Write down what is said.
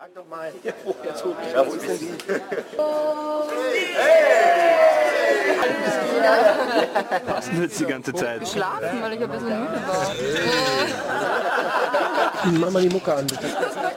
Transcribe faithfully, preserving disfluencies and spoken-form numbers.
Frag doch mal. Ja, wo, ja, wo ist denn die? Was denn jetzt die ganze Zeit? Geschlafen, weil ich ein bisschen müde war. Mach mal die Mucke an, bitte.